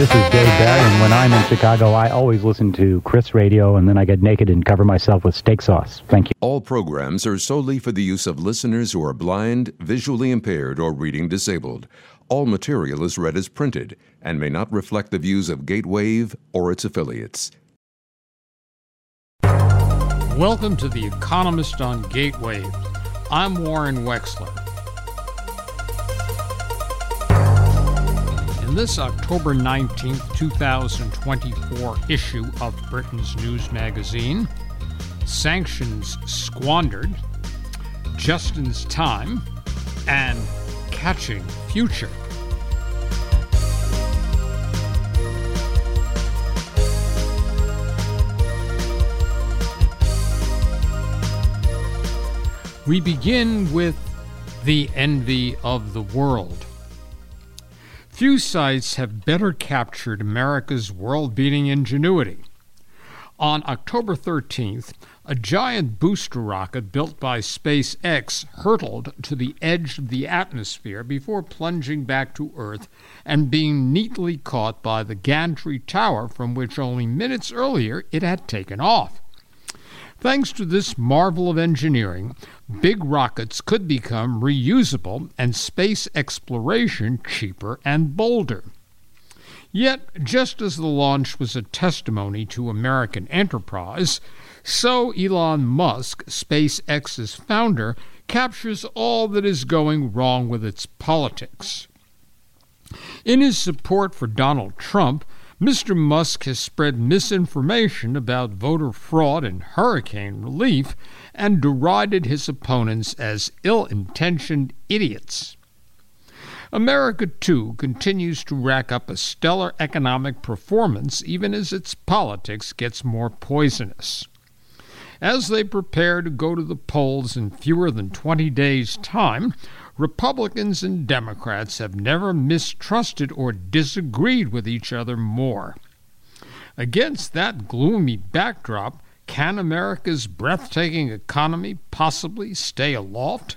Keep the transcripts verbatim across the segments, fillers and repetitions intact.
This is Dave Barry, and when I'm in Chicago, I always listen to Chris Radio, and then I get naked and cover myself with steak sauce. Thank you. All programs are solely for the use of listeners who are blind, visually impaired, or reading disabled. All material is read as printed and may not reflect the views of Gatewave or its affiliates. Welcome to The Economist on Gatewave. I'm Warren Wexler. In this October nineteenth, twenty twenty-four issue of Britain's News magazine, Sanctions Squandered, Justin's Time, and Catching Future. We begin with the envy of the world. Few sites have better captured America's world-beating ingenuity. On October thirteenth, a giant booster rocket built by SpaceX hurtled to the edge of the atmosphere before plunging back to Earth and being neatly caught by the gantry tower from which only minutes earlier it had taken off. Thanks to this marvel of engineering, big rockets could become reusable and space exploration cheaper and bolder. Yet, just as the launch was a testimony to American enterprise, so Elon Musk, SpaceX's founder, captures all that is going wrong with its politics. In his support for Donald Trump, Mister Musk has spread misinformation about voter fraud and hurricane relief and derided his opponents as ill-intentioned idiots. America, too, continues to rack up a stellar economic performance even as its politics gets more poisonous. As they prepare to go to the polls in fewer than twenty days' time, Republicans and Democrats have never mistrusted or disagreed with each other more. Against that gloomy backdrop, can America's breathtaking economy possibly stay aloft?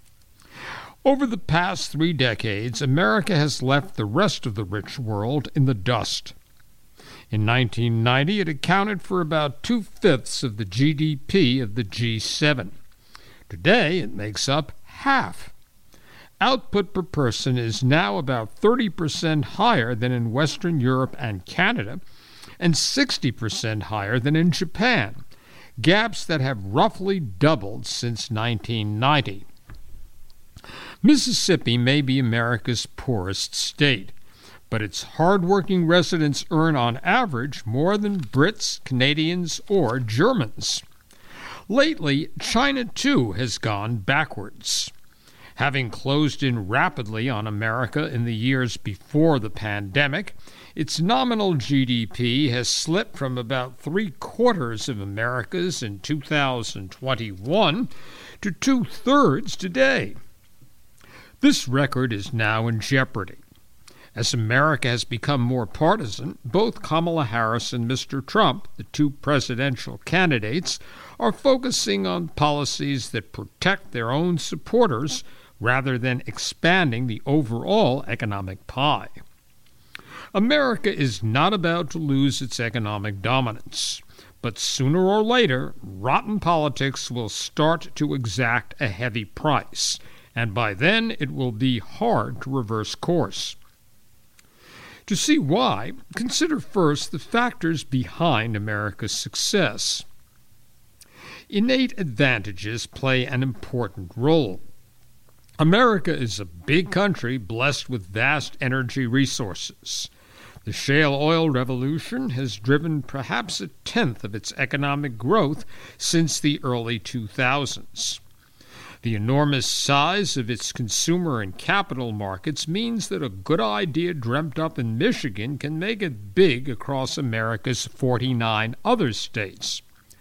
Over the past three decades, America has left the rest of the rich world in the dust. In nineteen ninety, it accounted for about two-fifths of the G D P of the G seven. Today, it makes up half. Output per person is now about thirty percent higher than in Western Europe and Canada, and sixty percent higher than in Japan, gaps that have roughly doubled since nineteen ninety. Mississippi may be America's poorest state, but its hard-working residents earn on average more than Brits, Canadians, or Germans. Lately, China too has gone backwards. Having closed in rapidly on America in the years before the pandemic, its nominal G D P has slipped from about three-quarters of America's in two thousand twenty-one to two-thirds today. This record is now in jeopardy. As America has become more partisan, both Kamala Harris and Mister Trump, the two presidential candidates, are focusing on policies that protect their own supporters rather than expanding the overall economic pie. America is not about to lose its economic dominance, but sooner or later, rotten politics will start to exact a heavy price, and by then it will be hard to reverse course. To see why, consider first the factors behind America's success. Innate advantages play an important role. America is a big country blessed with vast energy resources. The shale oil revolution has driven perhaps a tenth of its economic growth since the early two thousands. The enormous size of its consumer and capital markets means that a good idea dreamt up in Michigan can make it big across America's forty-nine other states.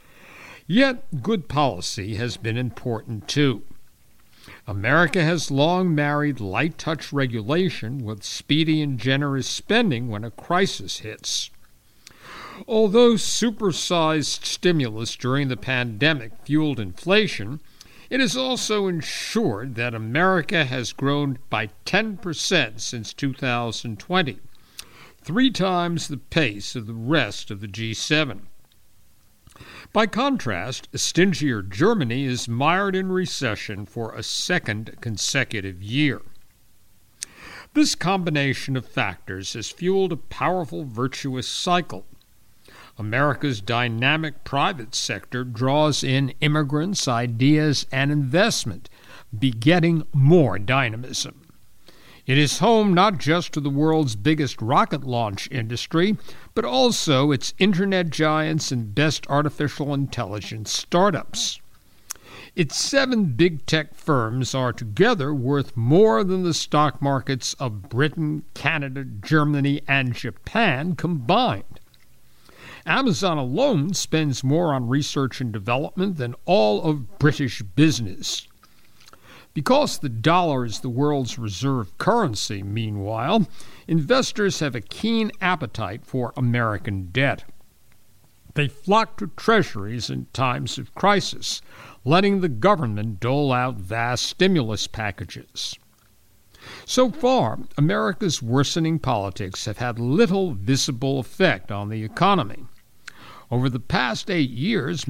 Yet good policy has been important too. America has long married light-touch regulation with speedy and generous spending when a crisis hits. Although supersized stimulus during the pandemic fueled inflation, it has also ensured that America has grown by ten percent since two thousand twenty, three times the pace of the rest of the G seven. By contrast, a stingier Germany is mired in recession for a second consecutive year. This combination of factors has fueled a powerful virtuous cycle. America's dynamic private sector draws in immigrants, ideas, and investment, begetting more dynamism. It is home not just to the world's biggest rocket launch industry, but also its internet giants and best artificial intelligence startups. Its seven big tech firms are together worth more than the stock markets of Britain, Canada, Germany, and Japan combined. Amazon alone spends more on research and development than all of British business. Because the dollar is the world's reserve currency, meanwhile, investors have a keen appetite for American debt. They flock to treasuries in times of crisis, letting the government dole out vast stimulus packages. So far, America's worsening politics have had little visible effect on the economy. Over the past eight years,